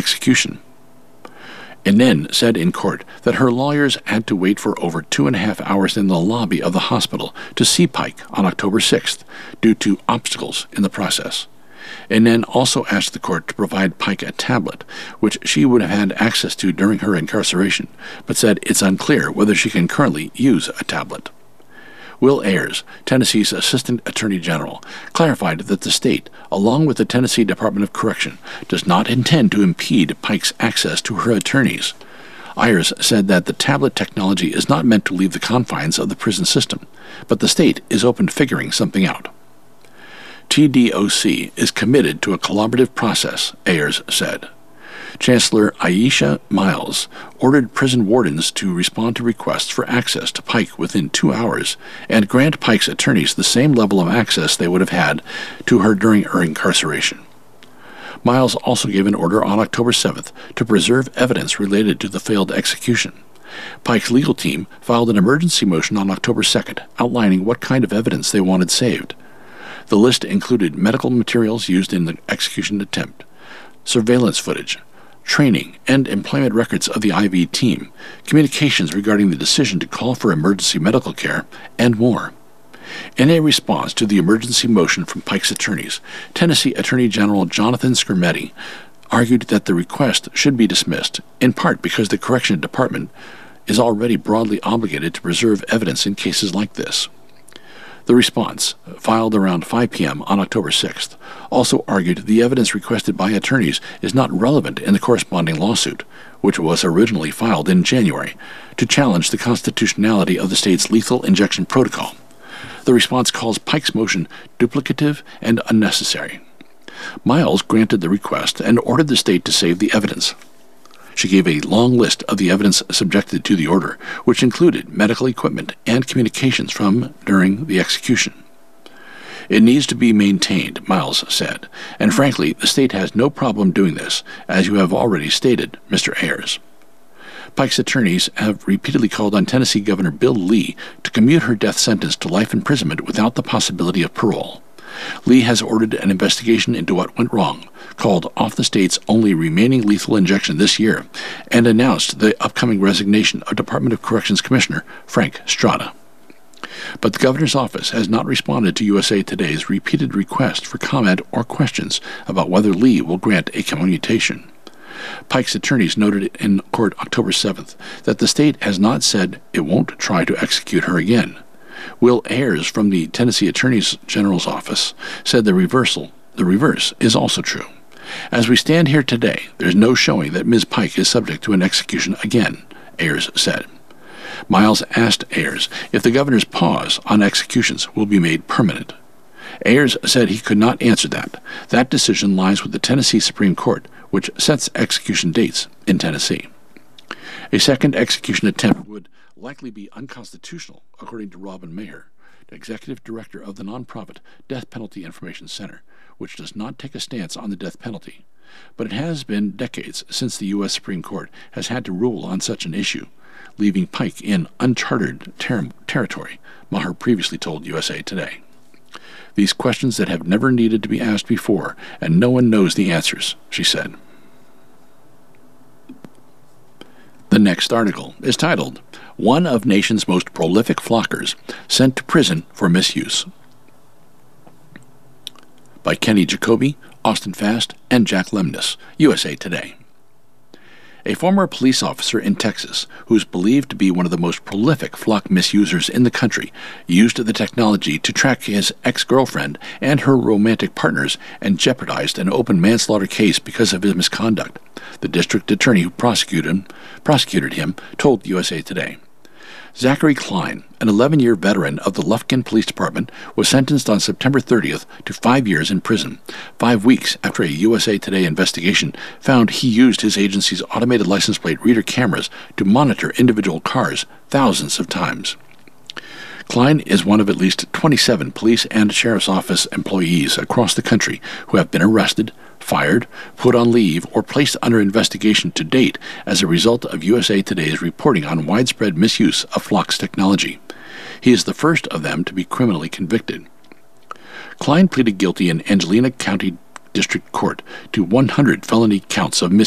execution. Inen said in court that her lawyers had to wait for over 2.5 hours in the lobby of the hospital to see Pike on October 6th due to obstacles in the process. Inen also asked the court to provide Pike a tablet, which she would have had access to during her incarceration, but said it's unclear whether she can currently use a tablet. Will Ayers, Tennessee's Assistant Attorney General, clarified that the state, along with the Tennessee Department of Correction, does not intend to impede Pike's access to her attorneys. Ayers said that the tablet technology is not meant to leave the confines of the prison system, but the state is open to figuring something out. TDOC is committed to a collaborative process, Ayers said. Chancellor Aisha Miles ordered prison wardens to respond to requests for access to Pike within 2 hours and grant Pike's attorneys the same level of access they would have had to her during her incarceration. Miles also gave an order on October 7th to preserve evidence related to the failed execution. Pike's legal team filed an emergency motion on October 2nd outlining what kind of evidence they wanted saved. The list included medical materials used in the execution attempt, surveillance footage, training and employment records of the IV team, communications regarding the decision to call for emergency medical care, and more. In a response to the emergency motion from Pike's attorneys, Tennessee Attorney General Jonathan Skrmetti argued that the request should be dismissed, in part because the Corrections Department is already broadly obligated to preserve evidence in cases like this. The response, filed around 5 p.m. on October 6th, also argued the evidence requested by attorneys is not relevant in the corresponding lawsuit, which was originally filed in January, to challenge the constitutionality of the state's lethal injection protocol. The response calls Pike's motion duplicative and unnecessary. Miles granted the request and ordered the state to save the evidence. She gave a long list of the evidence subjected to the order, which included medical equipment and communications from during the execution. It needs to be maintained, Miles said, and frankly, the state has no problem doing this, as you have already stated, Mr. Ayers. Pike's attorneys have repeatedly called on Tennessee Governor Bill Lee to commute her death sentence to life imprisonment without the possibility of parole. Lee has ordered an investigation into what went wrong, called off the state's only remaining lethal injection this year, and announced the upcoming resignation of Department of Corrections Commissioner Frank Strada. But the governor's office has not responded to USA Today's repeated request for comment or questions about whether Lee will grant a commutation. Pike's attorneys noted in court October 7th that the state has not said it won't try to execute her again. Will Ayers from the Tennessee Attorney General's office said the reverse is also true. As we stand here today, there's no showing that Ms. Pike is subject to an execution again, Ayers said. Miles asked Ayers if the governor's pause on executions will be made permanent. Ayers said he could not answer that. That decision lies with the Tennessee Supreme Court, which sets execution dates in Tennessee. A second execution attempt would likely be unconstitutional, according to Robin Maher, the executive director of the nonprofit Death Penalty Information Center, which does not take a stance on the death penalty. But it has been decades since the U.S. Supreme Court has had to rule on such an issue, leaving Pike in uncharted territory, Maher previously told USA Today. These questions that have never needed to be asked before, and no one knows the answers, she said. The next article is titled, One of Nation's Most Prolific Flockers Sent to Prison for Misuse, by Kenny Jacoby, Austin Fast, and Jack Lemnis, USA Today. A former police officer in Texas, who is believed to be one of the most prolific flock misusers in the country, used the technology to track his ex-girlfriend and her romantic partners and jeopardized an open manslaughter case because of his misconduct, the district attorney who prosecuted him told USA Today. Zachary Klein, an 11-year veteran of the Lufkin Police Department, was sentenced on September 30th to 5 years in prison, 5 weeks after a USA Today investigation found he used his agency's automated license plate reader cameras to monitor individual cars thousands of times. Klein is one of at least 27 police and sheriff's office employees across the country who have been arrested, fired, put on leave, or placed under investigation to date as a result of USA Today's reporting on widespread misuse of Flock's technology. He is the first of them to be criminally convicted. Klein pleaded guilty in Angelina County District Court to 100 felony counts of misuse